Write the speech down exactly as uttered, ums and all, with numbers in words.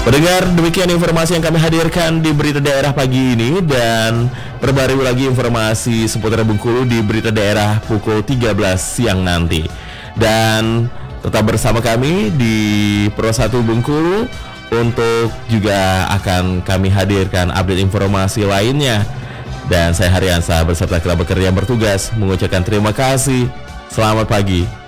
Pendengar, demikian informasi yang kami hadirkan di Berita Daerah pagi ini, dan perbarui lagi informasi seputar Bengkulu di Berita Daerah pukul tiga belas siang nanti. Dan tetap bersama kami di Pro satu Bengkulu untuk juga akan kami hadirkan update informasi lainnya. Dan saya Haryansa beserta kerabat kerja yang bertugas mengucapkan terima kasih. Selamat pagi.